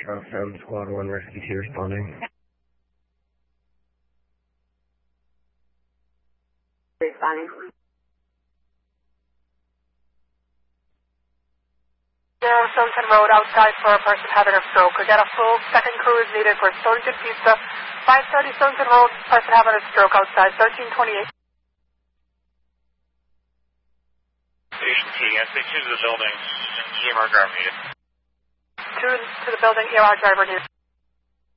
From Squad 1 Rescue 2 responding. Responding. Stonington Road outside for a person having a stroke. We got a full second crew is needed for Stonington Pizza. 530 Stonington Road, person having a stroke outside, 1328. Station T, SA2 to the building, EMR driver needed. 2 to the building, EMR driver needed.